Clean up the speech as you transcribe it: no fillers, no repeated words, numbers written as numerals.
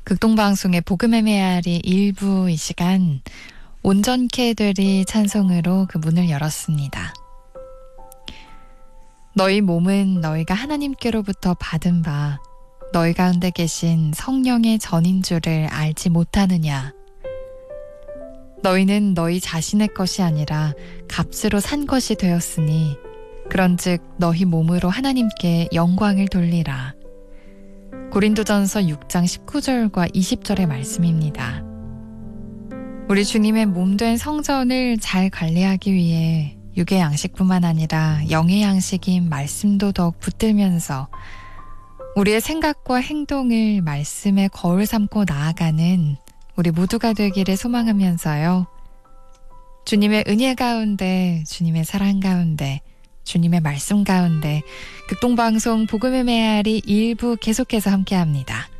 극동방송의 복음의 메아리 일부 이 시간 온전케 되리 찬송으로 그 문을 열었습니다. 너희 몸은 너희가 하나님께로부터 받은 바 너희 가운데 계신 성령의 전인 줄을 알지 못하느냐. 너희는 너희 자신의 것이 아니라 값으로 산 것이 되었으니 그런즉 너희 몸으로 하나님께 영광을 돌리라. 고린도전서 6장 19절과 20절의 말씀입니다. 우리 주님의 몸된 성전을 잘 관리하기 위해 육의 양식뿐만 아니라 영의 양식인 말씀도 더욱 붙들면서 우리의 생각과 행동을 말씀의 거울 삼고 나아가는 우리 모두가 되기를 소망하면서요. 주님의 은혜 가운데, 주님의 사랑 가운데, 주님의 말씀 가운데 극동방송 복음의 메아리 일부 계속해서 함께합니다.